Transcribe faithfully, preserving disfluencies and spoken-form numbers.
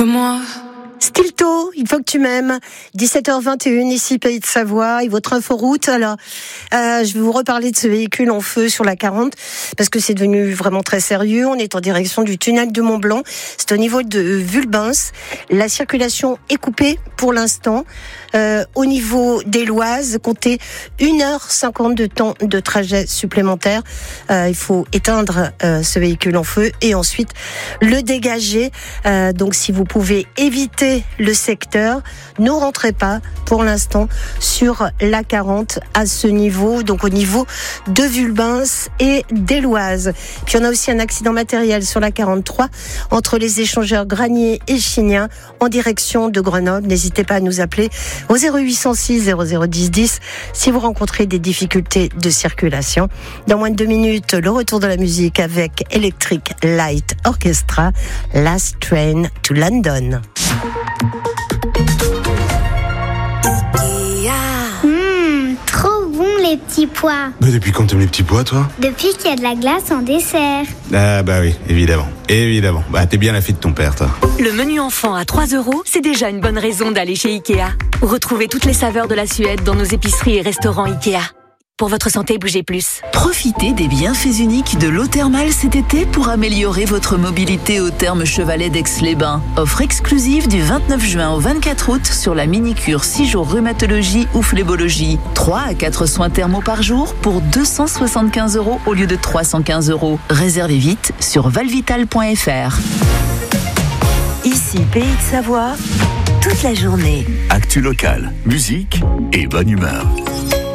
Moi. Stilto, il faut que tu m'aimes. dix-sept heures vingt et une, ici Pays de Savoie, et votre inforoute. Alors, euh, je vais vous reparler de ce véhicule en feu sur la quarante, parce que c'est devenu vraiment très sérieux. On est en direction du tunnel de Mont-Blanc. C'est au niveau de Vulbens. La circulation est coupée pour l'instant. Euh, au niveau d'Éloise, comptez une heure cinquante de temps de trajet supplémentaire. Euh, il faut éteindre euh, ce véhicule en feu et ensuite le dégager. Euh, donc, si vous pouvez éviter le secteur, ne rentrez pas pour l'instant sur la quarante à ce niveau, donc au niveau de Vulbens et d'Éloise. Puis on a aussi un accident matériel sur la quarante-trois entre les échangeurs Granier et Chignin en direction de Grenoble. N'hésitez pas à nous appeler au zéro huit cent six zéro zéro dix dix si vous rencontrez des difficultés de circulation. Dans moins de deux minutes, le retour de la musique avec Electric Light Orchestra, Last Train to London. Mmh, trop bon les petits pois. Mais depuis quand t'aimes les petits pois, toi? Depuis qu'il y a de la glace en dessert. Ah bah oui, évidemment, évidemment. Bah t'es bien la fille de ton père, toi. Le menu enfant à trois euros, c'est déjà une bonne raison d'aller chez Ikea. Retrouvez toutes les saveurs de la Suède dans nos épiceries et restaurants Ikea. Pour votre santé, bougez plus. Profitez des bienfaits uniques de l'eau thermale cet été pour améliorer votre mobilité au Thermes Chevalet d'Aix-les-Bains. Offre exclusive du vingt-neuf juin au vingt-quatre août sur la mini-cure six jours rhumatologie ou phlébologie. trois à quatre soins thermaux par jour pour deux cent soixante-quinze euros au lieu de trois cent quinze euros. Réservez vite sur valvital point f r. Ici, Pays de Savoie, toute la journée. Actu local, musique et bonne humeur.